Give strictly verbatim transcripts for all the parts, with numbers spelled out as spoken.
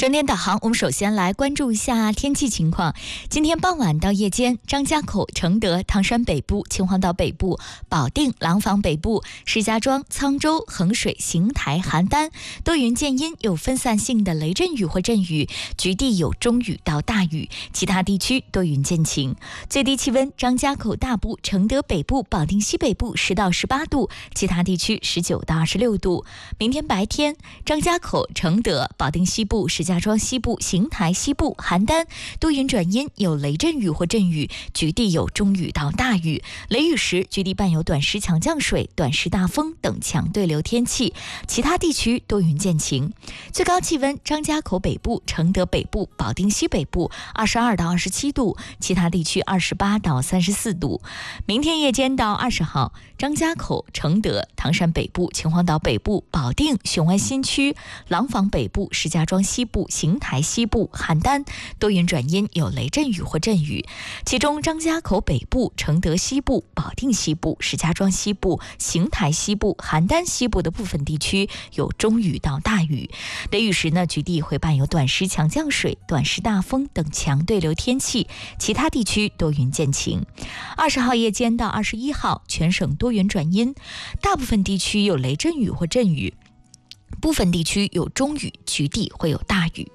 整点导航，我们首先来关注一下天气情况。今天傍晚到夜间，张家口、承德、唐山北部、秦皇岛北部、保定、廊坊北部、石家庄、沧州、衡水、邢台、邯郸多云见阴，有分散性的雷阵雨或阵雨，局地有中雨到大雨，其他地区多云见晴。最低气温，张家口大部、承德北部、保定西北部十到十八度，其他地区十九到二十六度。明天白天，张家口、承德、保定西部、石家庄西部、邢台西部、邯郸多云转阴，有雷阵雨或阵雨，局地有中雨到大雨。雷雨时，局地伴有短时强降水、短时大风等强对流天气，其他地区多云见晴。最高气温，张家口北部、承德北部、保定西北部二十二到二十七度，其他地区二十八到三十四度。明天夜间到二十号，张家口、承德、唐山北部、秦皇岛北部、保定、雄安新区、廊坊北部、石家庄西部、邢台西部、邯郸多云转阴，有雷阵雨或阵雨，其中张家口北部、承德西部、保定西部、石家庄西部、邢台西部、邯郸西部的部分地区有中雨到大雨。雷雨时呢，局地会伴有短时强降水、短时大风等强对流天气，其他地区多云见晴。二十号夜间到二十一号，全省多云转阴，大部分地区有雷阵雨或阵雨，部分地区有中雨，局地会有大雨。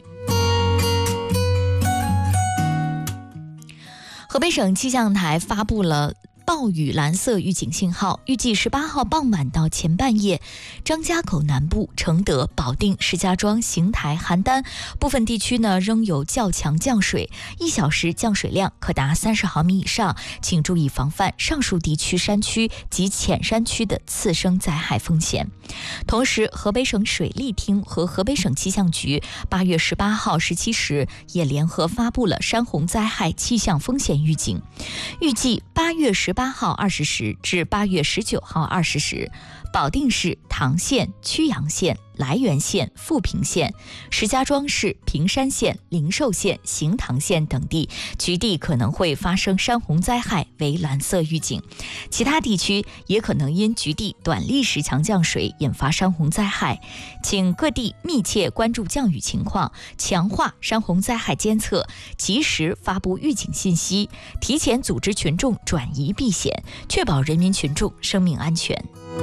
河北省气象台发布了暴雨蓝色预警信号，预计十八号傍晚到前半夜，张家口南部、承德、保定、石家庄、邢台、邯郸部分地区呢仍有较强降水，一小时降水量可达三十毫米以上，请注意防范上述地区山区及浅山区的次生灾害风险。同时，河北省水利厅和河北省气象局八月十八号十七时也联合发布了山洪灾害气象风险预警，预计八月十八号二十时至八月十九号二十时，保定市唐县、曲阳县、涞源县、富平县、石家庄市平山县、灵寿县、行唐县等地局地可能会发生山洪灾害，为蓝色预警。其他地区也可能因局地短历时强降水引发山洪灾害，请各地密切关注降雨情况，强化山洪灾害监测，及时发布预警信息，提前组织群众转移避险，确保人民群众生命安全。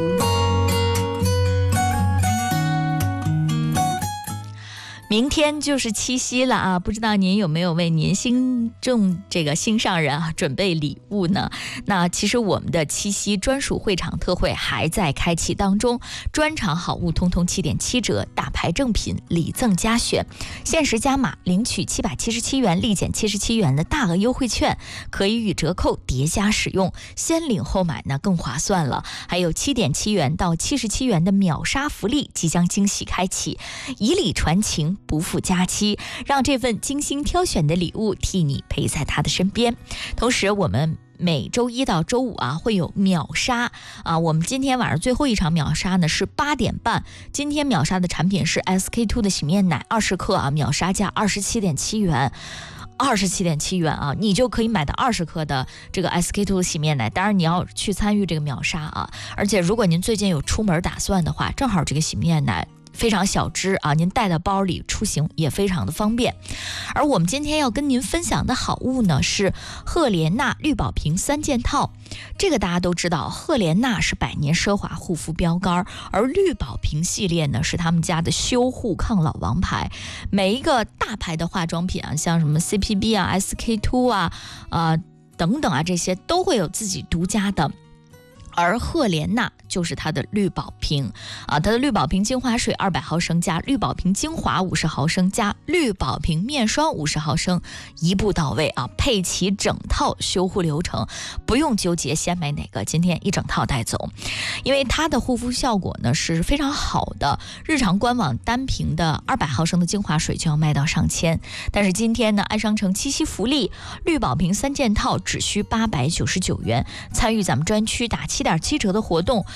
明天就是七夕了啊，不知道您有没有为您心中这个心上人啊准备礼物呢？那其实我们的七夕专属会场特惠还在开启当中，专场好物通通七点七折，大牌正品礼赠加选，限时加码领取七百七十七元立减七十七元的大额优惠券，可以与折扣叠加使用，先领后买呢更划算了。还有七点七元到七十七元的秒杀福利即将惊喜开启，以礼传情，不负佳期，让这份精心挑选的礼物替你陪在他的身边。同时我们每周一到周五啊会有秒杀啊，我们今天晚上最后一场秒杀呢是八点半，今天秒杀的产品是 S K two 的洗面奶二十克啊，秒杀价二十七点七元。二十七点七元啊，你就可以买到二十克的这个 S K two 洗面奶。当然你要去参与这个秒杀啊，而且如果您最近有出门打算的话，正好这个洗面奶非常小支啊，您带到包里出行也非常的方便。而我们今天要跟您分享的好物呢是赫莲娜绿宝瓶三件套。这个大家都知道，赫莲娜是百年奢华护肤标杆，而绿宝瓶系列呢是他们家的修护抗老王牌。每一个大牌的化妆品啊，像什么 C P B 啊、S K two 啊、呃等等啊，这些都会有自己独家的。而赫莲娜就是它的绿宝瓶啊，它的绿宝瓶精华水二百毫升加绿宝瓶精华五十毫升加绿宝瓶面霜五十毫升，一步到位啊，配齐整套修护流程，不用纠结先买哪个，今天一整套带走。因为它的护肤效果呢是非常好的，日常官网单瓶的二百毫升的精华水就要卖到上千，但是今天呢爱商城七夕福利，绿宝瓶三件套只需八百九十九元，参与咱们专区打七点七折的活动，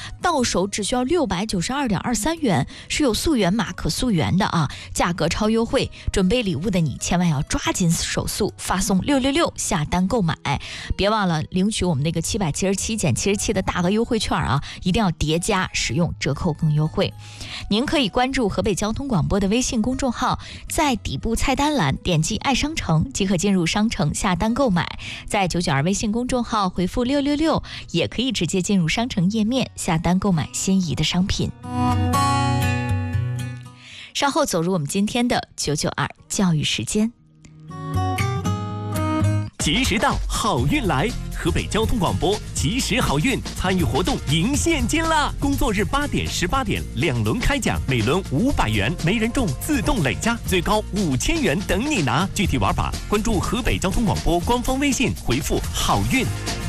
到手只需要六百九十二点二三元，是有溯源码可溯源的啊，价格超优惠。准备礼物的你千万要抓紧手速，发送六六六下单购买，别忘了领取我们那个七百七十七减七十七的大额优惠券啊，一定要叠加使用，折扣更优惠。您可以关注河北交通广播的微信公众号，在底部菜单栏点击爱商城即可进入商城下单购买，在九九二微信公众号回复六六六也可以直接进入商城页面下单购买心仪的商品。稍后走入我们今天的九九二教育时间。 及时到，好运来！河北交通广播及时好运参与活动赢现金啦！工作日八点、十八点两轮开奖，每轮五百元，没人中自动累加，最高五千元等你拿。具体玩法关注河北交通广播官方微信，回复好运。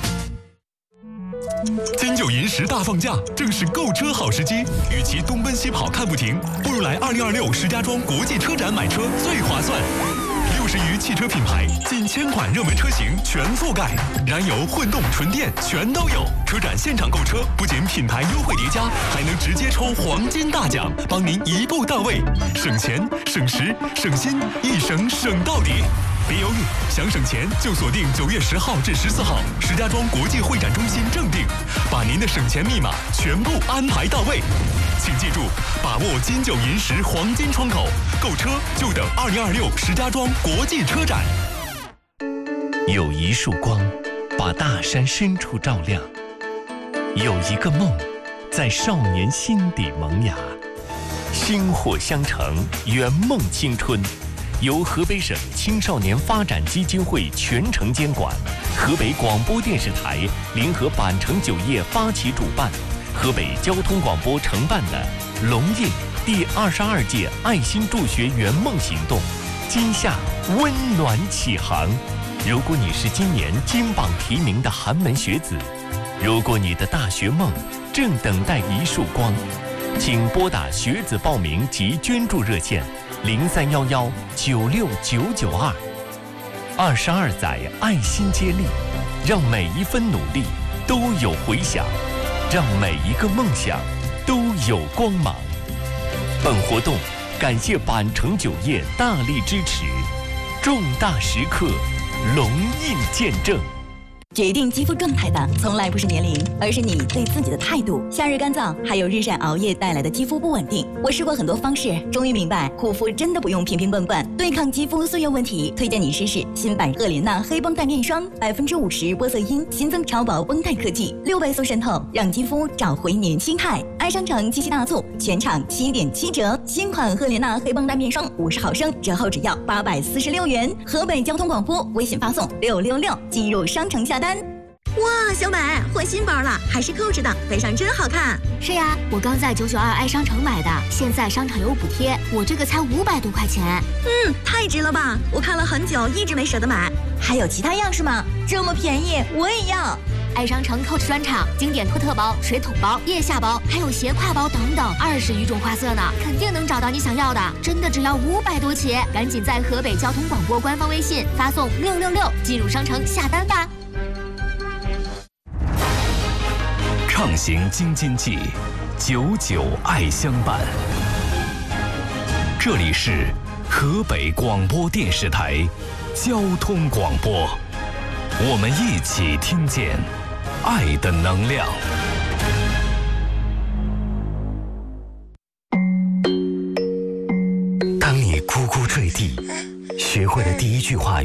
金九银十大放假，正是购车好时机。与其东奔西跑看不停，不如来二零二六石家庄国际车展买车最划算。六十余汽车品牌，近千款热门车型全覆盖，燃油、混动、纯电全都有。车展现场购车，不仅品牌优惠叠加，还能直接抽黄金大奖，帮您一步到位，省钱、省时、省心，一省省到底。别犹豫，想省钱就锁定九月十号至十四号石家庄国际会展中心正定，把您的省钱密码全部安排到位。请记住，把握金九银十黄金窗口，购车就等二零二六石家庄国际车展。 有一束光，把大山深处照亮；有一个梦，在少年心底萌芽。薪火相承，圆梦青春。由河北省青少年发展基金会全程监管，河北广播电视台联合板城酒业发起主办，河北交通广播承办的龙印第二十二届爱心助学圆梦行动，今夏温暖启航。如果你是今年金榜题名的寒门学子，如果你的大学梦正等待一束光，请拨打学子报名及捐助热线零三幺幺九六九九二。二十二载爱心接力，让每一分努力都有回响，让每一个梦想都有光芒。本活动感谢板城酒业大力支持，重大时刻龙印见证。 决定肌肤状态的从来不是年龄，而是你对自己的态度。夏日干燥，还有日晒熬夜带来的肌肤不稳定，我试过很多方式，终于明白护肤真的不用瓶瓶罐罐。对抗肌肤岁月问题，推荐你试试新版赫莲娜黑绷带面霜，百分之五十玻色因，新增超薄绷带科技，六倍速渗透，让肌肤找回年轻态。爱商城七夕大促，全场七点七折，新款赫莲娜黑绷带面霜五十毫升，折后只要八百四十六元。河北交通广播微信发送六六六，进入商城下单。 哇，小美换新包了，还是扣子的，背上真好看。 是呀，我刚在九九二爱商城买的，现在商场有补贴，我这个才五百多块钱。 嗯，太值了吧！我看了很久，一直没舍得买。 还有其他样式吗？这么便宜，我也要。 爱商城 Coach 专场，经典托特包、水桶包、腋下包，还有斜挎包等等，二十余种花色呢，肯定能找到你想要的。真的只要五百多起，赶紧在河北交通广播官方微信发送六六六，进入商城下单吧。 畅行京津冀，九九爱相伴。这里是河北广播电视台交通广播，我们一起听见爱的能量。当你咕咕坠地，学会了第一句话语；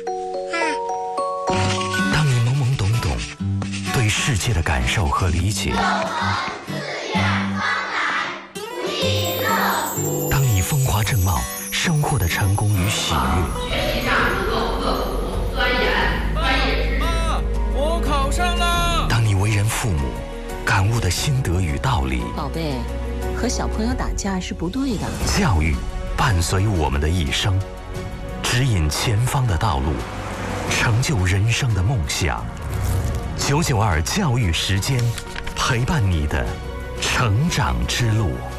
当你懵懵懂懂，对世界的感受和理解；当你风华正茂，生活的成功与喜悦。 学习上不够刻苦钻研，专业知识。 妈，我考上了。 当你为人父母，感悟的心得与道理。 宝贝，和小朋友打架是不对的。 教育伴随我们的一生，指引前方的道路，成就人生的梦想。九九二教育时间，陪伴你的成长之路。